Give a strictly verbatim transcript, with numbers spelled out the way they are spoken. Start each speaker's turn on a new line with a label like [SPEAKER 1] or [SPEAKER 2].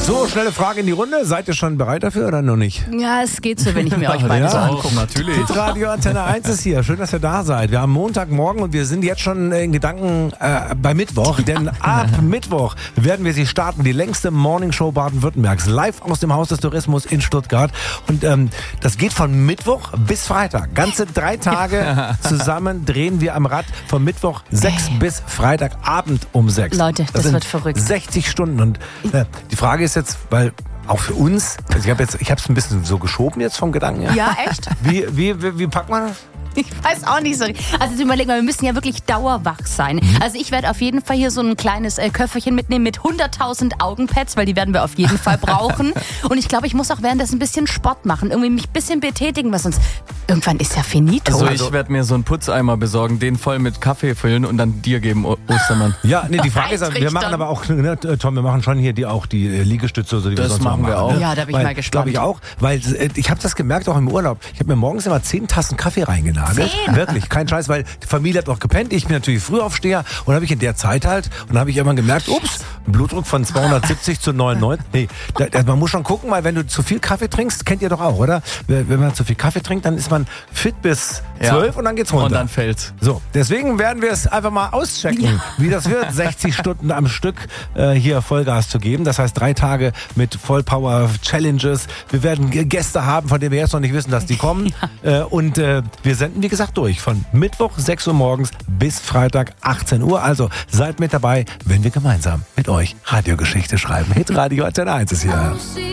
[SPEAKER 1] So, schnelle Frage in die Runde. Seid ihr schon bereit dafür oder noch nicht?
[SPEAKER 2] Ja, es geht so, wenn ich mir euch beide
[SPEAKER 1] Ja,
[SPEAKER 2] so
[SPEAKER 1] auch,
[SPEAKER 2] angucke.
[SPEAKER 3] natürlich.
[SPEAKER 1] Radio Antenne eins ist hier. Schön, dass ihr da seid. Wir haben Montagmorgen und wir sind jetzt schon in Gedanken äh, bei Mittwoch. Denn ab Mittwoch werden wir sie starten. Die längste Morningshow Baden-Württembergs. Live aus dem Haus des Tourismus in Stuttgart. Und ähm, das geht von Mittwoch bis Freitag. Ganze drei Tage zusammen drehen wir am Rad. Von Mittwoch sechs bis Freitagabend um sechs.
[SPEAKER 2] Leute, das
[SPEAKER 1] sind
[SPEAKER 2] wird verrückt.
[SPEAKER 1] sechzig Stunden. Und äh, die Frage ist jetzt, weil auch für uns, also ich habe jetzt, ich habe es ein bisschen so geschoben jetzt vom Gedanken her.
[SPEAKER 2] Ja, echt?
[SPEAKER 1] Wie, wie, wie, wie packt man das?
[SPEAKER 2] Ich weiß auch nicht so. Also jetzt überlegen wir, wir müssen ja wirklich dauerwach sein. Also ich werde auf jeden Fall hier so ein kleines äh, Köfferchen mitnehmen mit hunderttausend Augenpads, weil die werden wir auf jeden Fall brauchen. Und ich glaube, ich muss auch währenddessen ein bisschen Sport machen, irgendwie mich ein bisschen betätigen, weil sonst irgendwann ist ja finito.
[SPEAKER 3] Also ich werde mir so einen Putzeimer besorgen, den voll mit Kaffee füllen und dann dir geben, O- Ostermann.
[SPEAKER 1] Ja, nee, die Frage ist, wir
[SPEAKER 2] Eintrichtern.
[SPEAKER 1] machen aber auch, ne, Tom, wir machen schon hier die auch die äh, Liegestütze, so die
[SPEAKER 3] Das
[SPEAKER 1] wir sonst
[SPEAKER 3] machen
[SPEAKER 1] noch
[SPEAKER 3] wir
[SPEAKER 1] machen,
[SPEAKER 3] auch.
[SPEAKER 1] Ne?
[SPEAKER 2] Ja, da bin ich
[SPEAKER 1] weil,
[SPEAKER 2] mal gespannt.
[SPEAKER 1] Glaube ich auch, weil äh, ich habe das gemerkt auch im Urlaub. Ich habe mir morgens immer zehn Tassen Kaffee reingenagelt.
[SPEAKER 2] Zehn?
[SPEAKER 1] Wirklich, kein Scheiß, weil die Familie hat noch gepennt. Ich bin natürlich Frühaufsteher und habe ich in der Zeit halt und dann habe ich irgendwann gemerkt, ups, Blutdruck von zweihundertsiebzig zu neunundneunzig. Nee, da, da, man muss schon gucken, weil wenn du zu viel Kaffee trinkst, kennt ihr doch auch, oder? Wenn man zu viel Kaffee trinkt, dann ist man fit bis zwölf
[SPEAKER 3] Ja.
[SPEAKER 1] und dann geht's runter.
[SPEAKER 3] Und dann fällt's.
[SPEAKER 1] So, deswegen werden wir es einfach mal auschecken, wie das wird, sechzig Stunden am Stück äh, hier Vollgas zu geben. Das heißt, drei Tage mit Vollpower-Challenges. Wir werden G- Gäste haben, von denen wir jetzt noch nicht wissen, dass die kommen. Äh, und äh, wir senden, wie gesagt, durch. Von Mittwoch sechs Uhr morgens bis Freitag achtzehn Uhr. Also seid mit dabei, wenn wir gemeinsam mit euch Radiogeschichte schreiben. Hitradio Antenne eins ist hier.